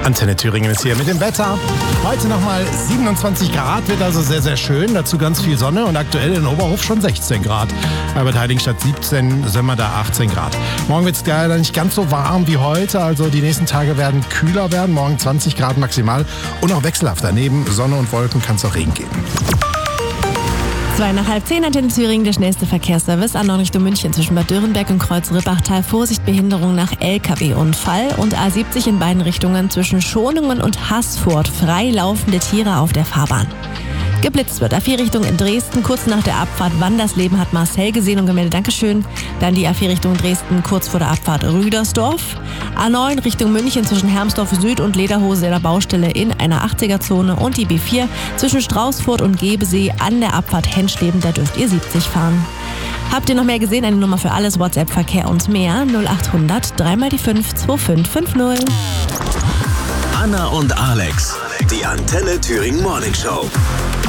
Antenne Thüringen ist hier mit dem Wetter. Heute nochmal 27 Grad, wird also sehr, sehr schön. Dazu ganz viel Sonne und aktuell in Oberhof schon 16 Grad. Bei Bad Heiligenstadt 17, Sömmer da 18 Grad. Morgen wird es leider nicht ganz so warm wie heute. Also die nächsten Tage werden kühler werden. Morgen 20 Grad maximal und auch wechselhafter. Neben Sonne und Wolken kann es auch Regen geben. 9:30 Antenne Thüringen, der schnellste Verkehrsservice. A9 Richtung München zwischen Bad Dürrenberg und Kreuz-Rippachtal. Vorsicht, Behinderung nach LKW-Unfall. Und A70 in beiden Richtungen zwischen Schonungen und Haßfurt. Freilaufende Tiere auf der Fahrbahn. Geblitzt wird A4 Richtung Dresden, kurz nach der Abfahrt Wandersleben hat Marcel gesehen und gemeldet, Dankeschön. Dann die A4 Richtung Dresden, kurz vor der Abfahrt Rüdersdorf. A9 Richtung München zwischen Hermsdorf Süd und Lederhose in der Baustelle in einer 80er-Zone. Und die B4 zwischen Straußfurt und Gebesee an der Abfahrt Henschleben, da dürft ihr 70 fahren. Habt ihr noch mehr gesehen? Eine Nummer für alles, WhatsApp, Verkehr und mehr. 0800 3x5 2550. Anna und Alex, die Antenne Thüringen Morning Show.